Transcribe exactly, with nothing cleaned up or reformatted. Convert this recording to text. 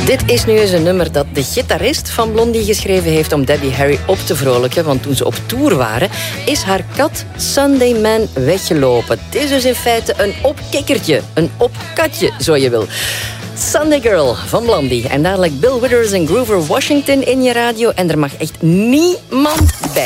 Dit is nu eens een nummer dat de gitarist van Blondie geschreven heeft om Debbie Harry op te vrolijken, want toen ze op tour waren, is haar kat Sunday Man weggelopen. Het is dus in feite een opkikkertje, een opkatje, zo je wil. Sunday Girl van Blondie. En dadelijk Bill Withers en Grover Washington in je radio. En er mag echt niemand bij.